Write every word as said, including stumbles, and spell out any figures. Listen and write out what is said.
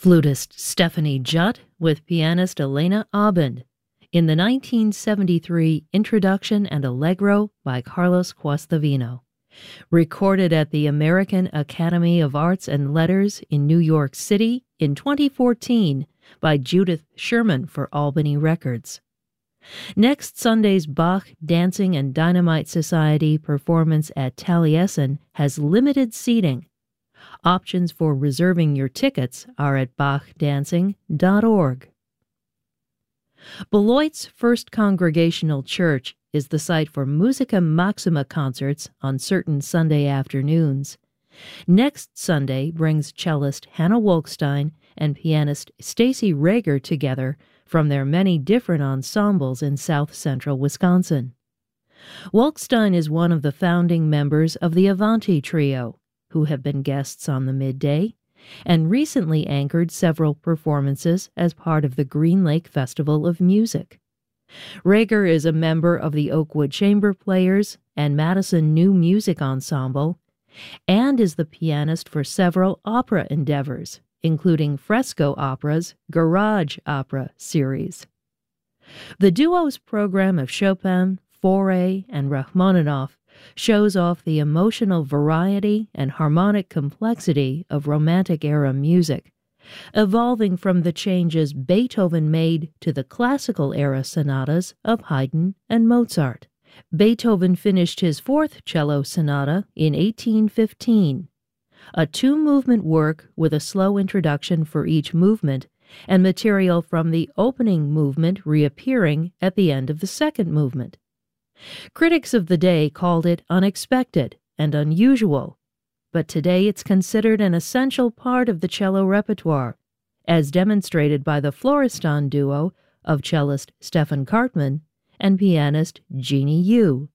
flutist Stephanie Jutt with pianist Elena Abend in the nineteen seventy-three Introduction and Allegro by Carlos Guastavino, recorded at the American Academy of Arts and Letters in New York City in twenty fourteen by Judith Sherman for Albany Records. Next Sunday's Bach Dancing and Dynamite Society performance at Taliesin has limited seating. Options for reserving your tickets are at bach dancing dot org. Beloit's First Congregational Church is the site for Musica Maxima concerts on certain Sunday afternoons. Next Sunday brings cellist Hannah Wolkstein and pianist Stacy Rager together from their many different ensembles in south-central Wisconsin. Wolkstein is one of the founding members of the Avanti Trio, who have been guests on the midday, and recently anchored several performances as part of the Green Lake Festival of Music. Rager is a member of the Oakwood Chamber Players and Madison New Music Ensemble, and is the pianist for several opera endeavors, including Fresco Opera's Garage Opera series. The duo's program of Chopin, Fauré, and Rachmaninoff shows off the emotional variety and harmonic complexity of Romantic-era music, evolving from the changes Beethoven made to the classical-era sonatas of Haydn and Mozart. Beethoven finished his fourth cello sonata in eighteen fifteen, a two-movement work with a slow introduction for each movement and material from the opening movement reappearing at the end of the second movement. Critics of the day called it unexpected and unusual, but today it's considered an essential part of the cello repertoire, as demonstrated by the Florestan duo of cellist Stefan Kartman and pianist Jeannie Yu.